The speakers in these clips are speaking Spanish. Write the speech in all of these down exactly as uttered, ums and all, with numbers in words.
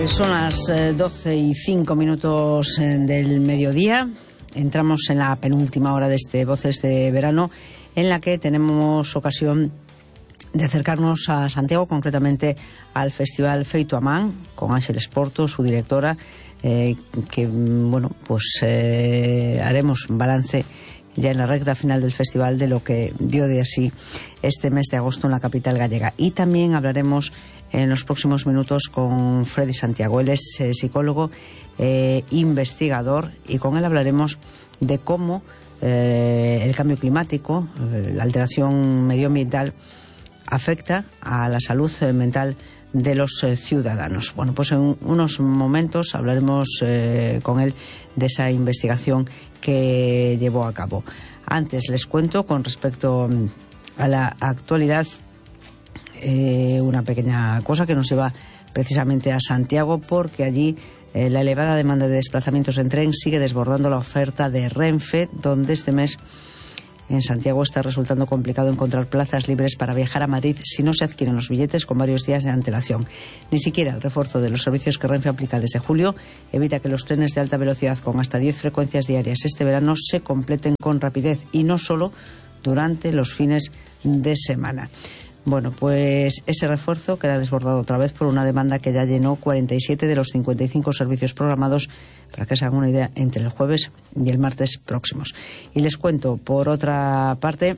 Son las doce y cinco minutos del mediodía. Entramos en la penúltima hora de este Voces de Verano, en la que tenemos ocasión de acercarnos a Santiago, concretamente al Festival Feito a Man, con Ángeles Porto, su directora, eh, que, bueno, pues eh, haremos balance ya en la recta final del festival de lo que dio de sí este mes de agosto en la capital gallega. Y también hablaremos en los próximos minutos con Freddy Santiago. Él es eh, psicólogo, eh, investigador, y con él hablaremos de cómo eh, el cambio climático, eh, la alteración medioambiental, afecta a la salud eh, mental de los eh, ciudadanos. Bueno, pues en unos momentos hablaremos eh, con él de esa investigación que llevó a cabo. Antes les cuento, con respecto a la actualidad, eh, una pequeña cosa que nos lleva precisamente a Santiago, porque allí eh, la elevada demanda de desplazamientos en tren sigue desbordando la oferta de Renfe, donde este mes en Santiago está resultando complicado encontrar plazas libres para viajar a Madrid si no se adquieren los billetes con varios días de antelación. Ni siquiera el refuerzo de los servicios que Renfe aplica desde julio evita que los trenes de alta velocidad con hasta diez frecuencias diarias este verano se completen con rapidez, y no solo durante los fines de semana. Bueno, pues ese refuerzo queda desbordado otra vez por una demanda que ya llenó cuarenta y siete de los cincuenta y cinco servicios programados, para que se hagan una idea, entre el jueves y el martes próximos. Y les cuento, por otra parte,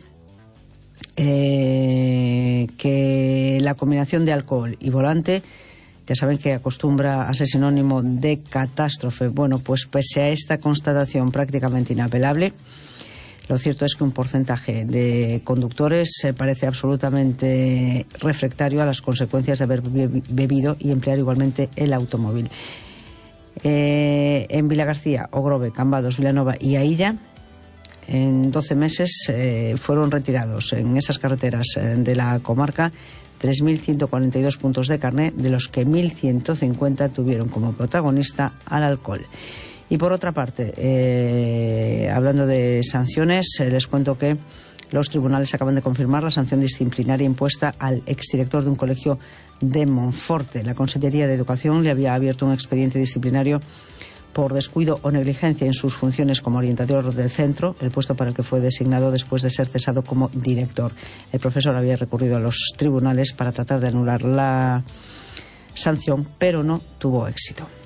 eh, que la combinación de alcohol y volante, ya saben que acostumbra a ser sinónimo de catástrofe. Bueno, pues pese a esta constatación prácticamente inapelable, lo cierto es que un porcentaje de conductores eh, parece absolutamente refractario a las consecuencias de haber bebido y emplear igualmente el automóvil. Eh, en Vilagarcía, Ogrove, Cambados, Vilanova y Ailla, en doce meses eh, fueron retirados en esas carreteras eh, de la comarca tres mil ciento cuarenta y dos puntos de carné, de los que mil ciento cincuenta tuvieron como protagonista al alcohol. Y por otra parte, eh, hablando de sanciones, eh, les cuento que los tribunales acaban de confirmar la sanción disciplinaria impuesta al exdirector de un colegio de Monforte. La Consellería de Educación le había abierto un expediente disciplinario por descuido o negligencia en sus funciones como orientador del centro, el puesto para el que fue designado después de ser cesado como director. El profesor había recurrido a los tribunales para tratar de anular la sanción, pero no tuvo éxito.